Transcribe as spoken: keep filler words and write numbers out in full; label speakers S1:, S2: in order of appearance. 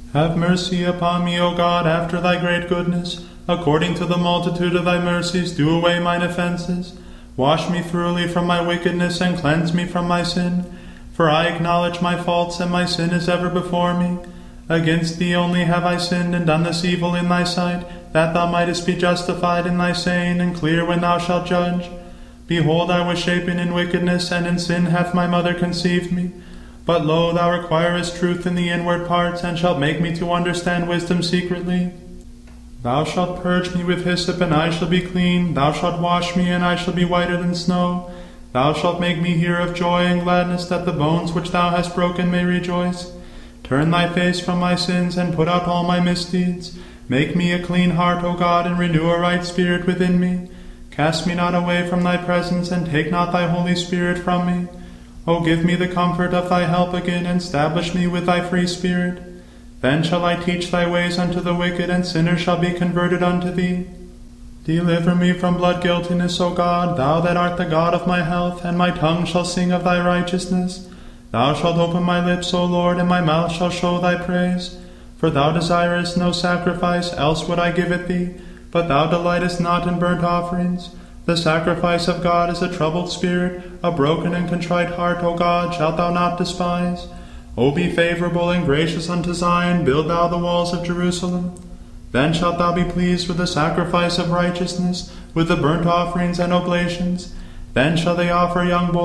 S1: Have mercy upon me, O God, after thy great goodness. According to the multitude of thy mercies, do away mine offenses. Wash me thoroughly from my wickedness, and cleanse me from my sin. For I acknowledge my faults, and my sin is ever before me. Against thee only have I sinned, and done this evil in thy sight, that thou mightest be justified in thy saying, and clear when thou shalt judge. Behold, I was shapen in wickedness, and in sin hath my mother conceived me. But lo, thou requirest truth in the inward parts, and shalt make me to understand wisdom secretly. Thou shalt purge me with hyssop, and I shall be clean. Thou shalt wash me, and I shall be whiter than snow. Thou shalt make me hear of joy and gladness, that the bones which thou hast broken may rejoice. Turn thy face from my sins, and put out all my misdeeds. Make me a clean heart, O God, and renew a right spirit within me. Cast me not away from thy presence, and take not thy Holy Spirit from me. O give me the comfort of thy help again, and stablish me with thy free spirit. Then shall I teach thy ways unto the wicked, and sinners shall be converted unto thee. Deliver me from blood guiltiness, O God, thou that art the God of my health, and my tongue shall sing of thy righteousness. Thou shalt open my lips, O Lord, and my mouth shall show thy praise. For thou desirest no sacrifice, else would I give it thee, but thou delightest not in burnt offerings. The sacrifice of God is a troubled spirit, a broken and contrite heart, O God, shalt thou not despise. O be favorable and gracious unto Zion, build thou the walls of Jerusalem. Then shalt thou be pleased with the sacrifice of righteousness, with the burnt offerings and oblations. Then shall they offer young bulls